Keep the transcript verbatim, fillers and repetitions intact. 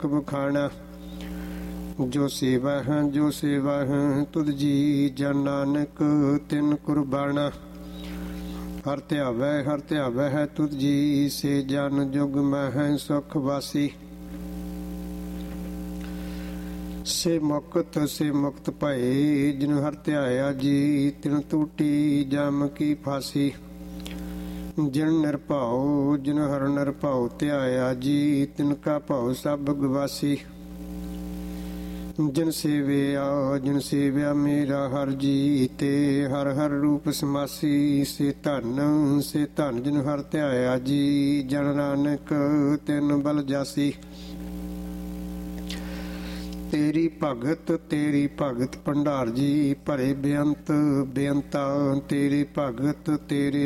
ਨਾਨਕ ਬਖਾਣਾ। ਜੋ ਸੇਵਾ ਹੈ ਜੋ ਸੇਵਾ ਹੈ ਤੁਧ ਜੀ ਜਨ ਨਾਨਕ ਤਿਨ ਕੁਰਬਾਨਾ। ਹਰ ਧਿਆਵੈ ਹਰ ਧਿਆਵੈ ਹੈ ਤੁਧ ਜੀ ਸੇ ਜਨ ਜੁਗ ਮੈਂ ਹੈ ਸੁਖ ਵਾਸੀ। ਸੇ ਮੁਕਤ ਸੇ ਮੁਕਤ ਭਏ ਜਿਨ ਹਰ ਧਿਆਇਆ ਜੀ ਤਿਨ ਟੂਟੀ ਜਮ ਕੀ ਫਾਸੀ। ਜਿਨ ਨਿਰਭਉ ਜਿਨ ਹਰ ਨਿਰਭਉ ਧਿਆਇਆ ਜੀ ਤਿਨ ਕਾ ਭਉ ਸਭ ਗਵਾਸੀ। ਜਿਨ ਸੇਵਿਆ ਜਿਨ ਸੇਵਿਆ ਮੇਰਾ ਹਰ ਜੀ ਤੇ ਹਰ ਹਰ ਰੂਪ ਸਮਾਸੀ। ਸੇ ਧਨ ਸੇ ਧਨ ਜਿਨ ਹਰ ਧਿਆਇਆ ਜੀ ਜਨ ਨਾਨਕ ਤਿਨ ਬਲ ਜਾਸੀ। ਤੇਰੀ ਭਗਤ ਤੇਰੀ ਭਗਤ ਭੰਡਾਰ ਜੀ ਭਰੇ ਬੇਅੰਤ ਬੇਅੰਤਾ। ਤੇਰੀ ਭਗਤ ਤੇਰੇ